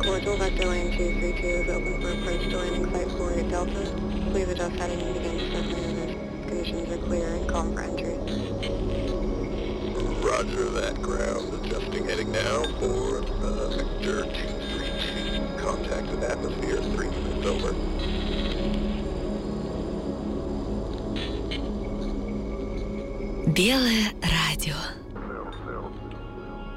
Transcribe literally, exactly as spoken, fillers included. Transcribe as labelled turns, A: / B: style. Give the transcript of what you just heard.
A: cordial, Vector Lane two three two is open for approach to landing site Florida Delta. Please adjust heading and begin descent maneuvers. Conditions are clear and calm for entry.
B: Roger that, ground. Adjusting heading now for uh, Vector two three two. Contact with atmosphere three minutes over.
C: Белое радио.